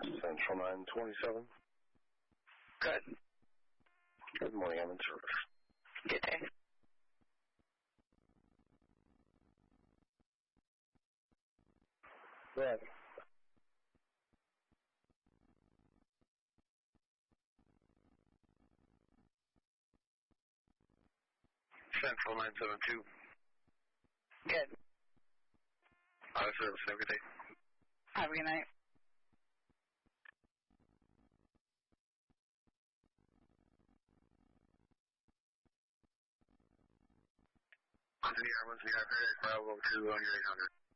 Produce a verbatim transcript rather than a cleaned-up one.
Central nine twenty-seven. Good. Good morning, I'm in service. Good day. Right. Central nine seven two. Good. Out of service every day. Have a good night. City Airlines, we have Bravo two on your eight hundred.